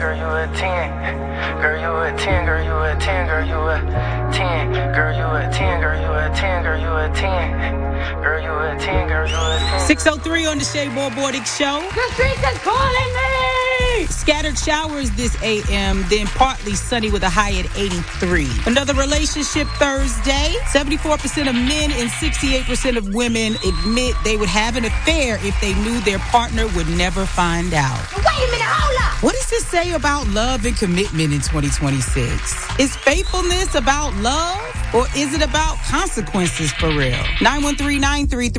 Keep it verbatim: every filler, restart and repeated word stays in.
girl, you a ten. Girl, you a ten, girl, you a ten, girl, you a ten. Girl, you a ten, girl, you a ten, girl, you a ten. Girl, you a ten, girl, you a ten. six oh three on the Shea Boy Bordick Show. The streets is calling me! Scattered showers this A M, then partly sunny with a high at eighty-three. Another relationship Thursday. seventy-four percent of men and sixty-eight percent of women admit they would have an affair if they knew their partner would never find out. Wait a minute, hold up! What does this say about love and commitment in twenty twenty-six? Is faithfulness about love, or is it about consequences for real? nine one three nine three three